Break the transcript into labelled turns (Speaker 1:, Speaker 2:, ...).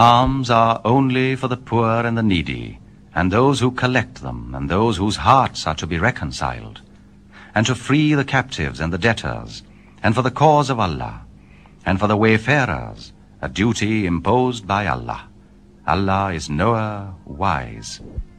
Speaker 1: Alms are only for the poor and the needy, and those who collect them, and those whose hearts are to be reconciled, and to free the captives and the debtors, and for the cause of Allah, and for the wayfarers, a duty imposed by Allah. Allah is knower, wise.